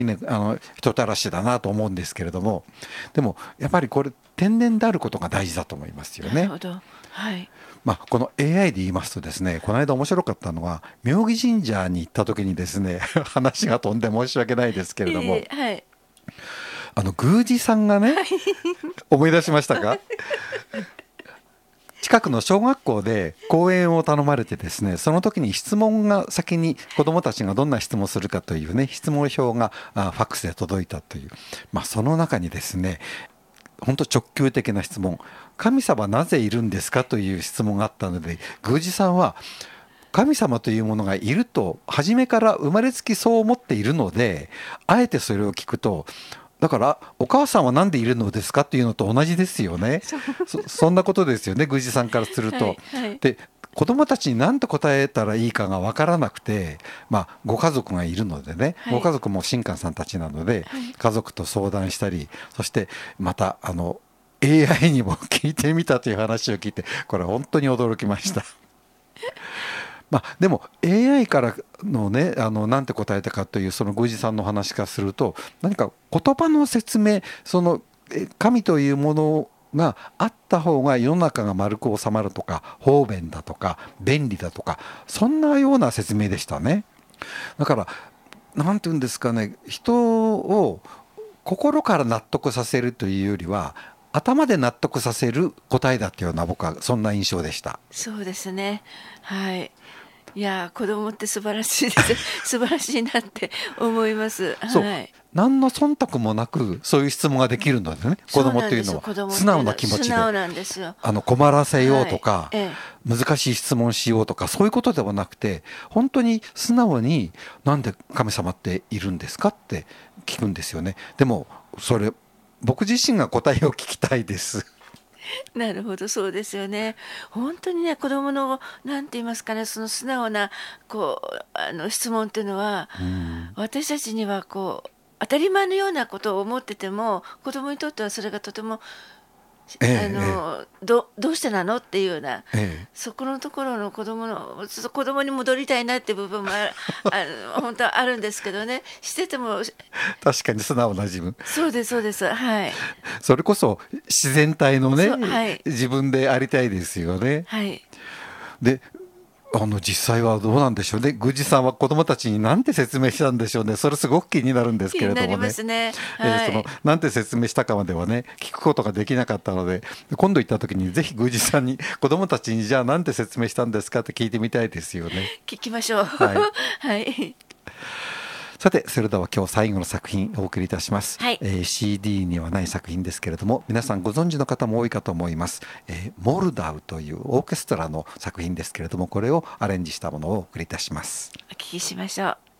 ね、人たらしだなと思うんですけれども、でもやっぱりこれ天然であることが大事だと思いますよね。 なるほど。はい。 この AI で言いますとですね、この間面白かったのは妙義神社に行った時にですね話が飛んで申し訳ないですけれども、 はい。 宮司さんがね、思い出しましたか？近くの小学校で講演を頼まれてですね、その時に質問が先に子どもたちがどんな質問をするかというね、質問票がファックスで届いたという、その中にですね、本当直球的な質問、神様なぜいるんですかという質問があったので、宮司さんは神様というものがいると初めから生まれつきそう思っているので、あえてそれを聞くと、だからお母さんは何でいるのですかっていうのと同じですよね。 そう。 そんなことですよね、宮司さんからすると。 はい。はい。 で、子供たちに何と答えたらいいかが分からなくて、ご家族がいるのでね、 はい。 ご家族も新官さんたちなのではい。 家族と相談したり、そしてまたAI にも聞いてみたという話を聞いて、これ本当に驚きました。でも AI からのね、なんて答えたかというその宮司さんの話からすると、何か言葉の説明、神というものがあった方が世の中が丸く収まるとか、方便だとか便利だとか、そんなような説明でしたね。だから、なんていうんですかね、人を心から納得させるというよりは頭で納得させる答えだったような、僕はそんな印象でした。 そうですね。はい。いやー、子供って素晴らしいです。素晴らしいなって思います。 そう、 はい。 何の忖度もなくそういう質問ができるのでね、子そうなんですよ。 供というのは子供っ素直なていうのは気持ちで、 素直なんですよ。 困らせようはい。 とかええ。 難しい質問しようとか、そういうことではなくて、本当に素直に「なんで神様っているんですか？」って聞くんですよね。でもそれ、僕自身が答えを聞きたいです。 なるほど、そうですよね。本当にね、子供のなんて言いますかね、その素直な質問っていうのは、 うん、 私たちには当たり前のようなことを思ってても、子供にとってはそれがとても、 ええどうしてなのっていうような、 ええええ、 そこのところの子供に戻りたいなって部分も本当はあるんですけどね。してても確かに素直な自分、 そうですそうです。はい。 それこそ自然体のね、 はい。 自分でありたいですよね。 はい。 で、実際はどうなんでしょうね。宮司さんは子どもたちに何て説明したんでしょうね。それすごく気になるんですけ気になりれどもね。 ますね。はい。 何て説明したかまではね、聞くことができなかったので、今度行った時にぜひ宮司さんに、子どもたちにじゃあ何て説明したんですかって聞いてみたいですよね。 聞きましょう。 はい。 はい。 さて、それでは今日最後の作品お送りいたします。 はい。 CD にはない作品ですけれども、皆さんご存知の方も多いかと思います。モルダウというオーケストラの作品ですけれども、これをアレンジしたものをお送りいたします。 お聞きしましょう。